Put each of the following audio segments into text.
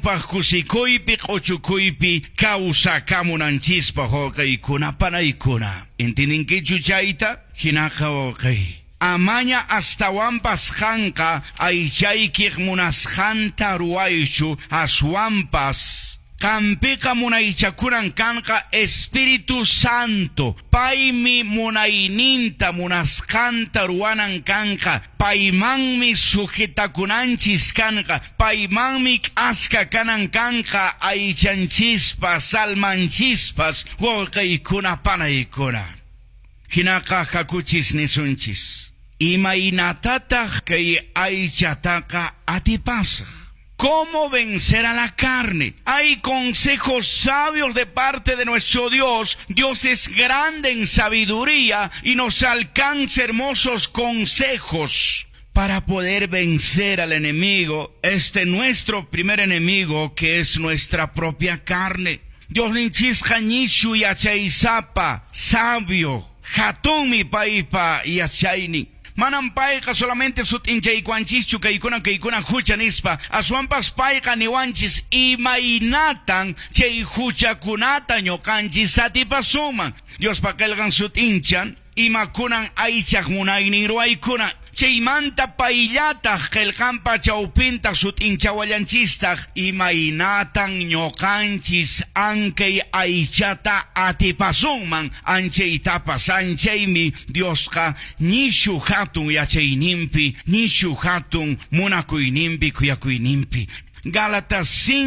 paypaq kusikuypi q'uchukuypi kawsakamunanchispa wawqiykuna panaykuna. ¿Intininkichu chayta? Hinaqa wawqay. Amaña astawanpas hanqa aychaykiq munasqanta ruwaychu aswanpas. Kampiqa munaychakunan kanqa Espíritu Santo. Paymi munayninta munasqanta ruwanan kanqa. Paymanmi sujitakunanchis kanqa. Paymanmi k'aska kanan kanqa aychanchispas, almanchispas, wawqiykuna panaykuna. Hinaqa hakuchis nisunchis. Imaynatataq kay aychataqa atipasaq. ¿Cómo vencer a la carne? Hay consejos sabios de parte de nuestro Dios. Dios es grande en sabiduría y nos alcanza hermosos consejos para poder vencer al enemigo, nuestro primer enemigo, que es nuestra propia carne. Dios linchis jañishu yachaysapa, sabio, hatumi paipa yachayni. Manan payqa solamente sut inchaykuanchischu kaykuna huchanispa. Aswanpas payqa niwanchis imaynatan chay huchakunata ñuqanchis satipasuman. Dios paqelqan sut inchan imakunan aychaq munaynin ruwaykuna. Chaymanta payllataq qillqanpa chawpintaq sut inchawallanchistaq imaynatan ñuqanchis ankay aychata atipasunman anchaytapas anchaymi Diosqa nishu hatun yachayninpi nishu hatun munakuyninpi kuyakuyninpi. Gálatas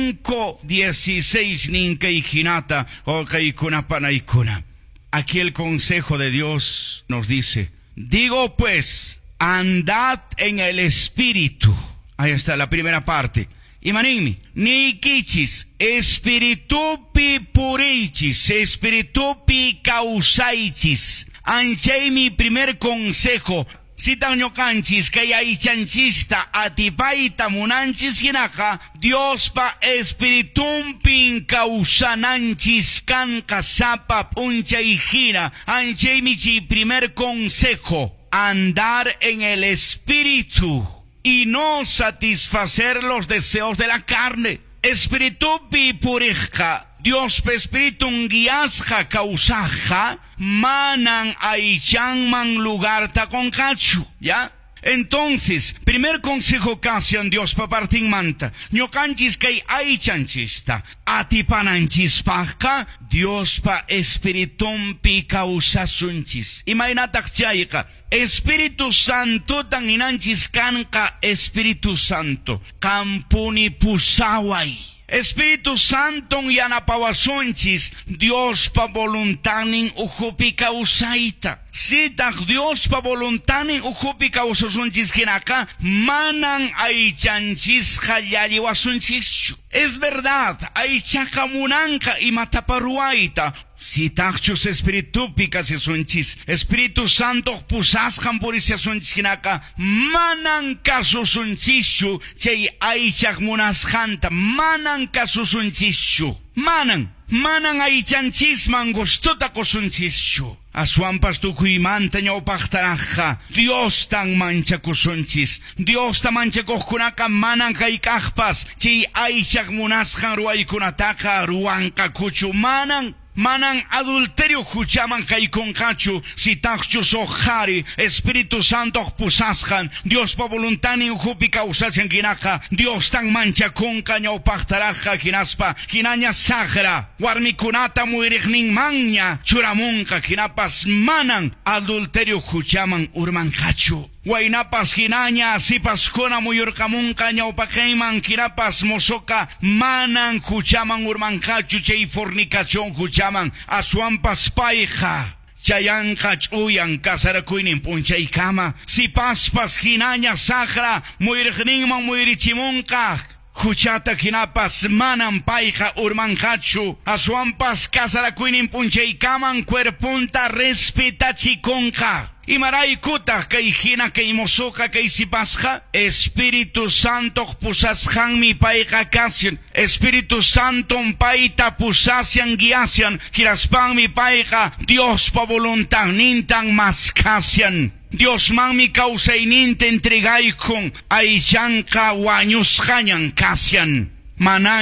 5:16 ninkay hinata wawqiykuna panaykuna. Aquí el consejo de Dios nos dice: digo pues, andad en el Espíritu. Ahí está la primera parte. Imanimi, ni kichis, espiritupi purichis, espiritupi causaichis. Anchei mi primer consejo. Si taño canchis que hay chanchista atipaita munanchis hinaqa, Dios pa espiritum causananchis canca sapa puncha y gira. Anchei mi primer consejo. Andar en el Espíritu y no satisfacer los deseos de la carne. Espíritu purija, Dios pe espíritu guiasja causaja, manan aichanman lugar ta con cachu, ¿ya? Entonces, primer consejo casian Dios pa partin manta. Ñocanchis kay aychanchista. Atipananchispaka Dios pa espiritum pi causasunchis. Imaynataq chayqa. Espíritu Santo tan inanchis kanqa Espíritu Santo. Kampuni pusaway. Espíritu Santo yanapawasunchis Dios pa voluntanin ujupi causaita. Sitaq Dios pa voluntanin ujupi causasunchis hinaka manan aychanchis hayaliwasunchis. Es verdad, aychaqa munanqa imataparuaita. Sitaqchus Espíritu picasisunchis. Espíritu Santo pusasqan purisiasunchis hinaka manan kasusunchischu chay aychaq munasqanta manan kasusunchischu. Manan aychanchisman gustuta kusunchischu. Aswampas tukuymanta ñawpaqtaraqa Dios tan manchakusunchis. Dios ta manchakuqkunaqa manan kaykaqpas chay aychaq munasqan ruwaykunataqa ruwanqa kuchu manan adulterio huchaman kaykunqachu sitaqchu soqhari Espíritu Santo pusasqan Dios pa voluntani ujupi causachen hinaqa Dios tan manchakunqa ñawpaqtaraqa hinaspa hinaña sagra warmikunata muyriqninmanña churamunqa hinapas manan adulterio huchaman urmanqachu. Wainapas hinaña sipaskuna muyurkamunqa ñawpaqayman hinapas mosoqa manan huchaman urmanqachu chay fornicación huchaman aswanpas payqa chayanqa ch'uyan kasarakuynin punchaykama sipaspas hinaña sagra muyriqninman muyrichimunqa huchata hinapas manan payqa urmanqachu aswanpas kasarakuynin punchaykaman cuerpunta respetachikunqa. Imaraykutaq kay hina kay mosoqa kay sipasqa Espíritu Santo pusasqanmi payqa kasian. Espíritu Santo payta pusasian guiasian hiraspanmi payqa Dios pa voluntad nintan mas kasian. Dios manmi kausayninta entregaykun aychanqa wañusqañan kasian. Manan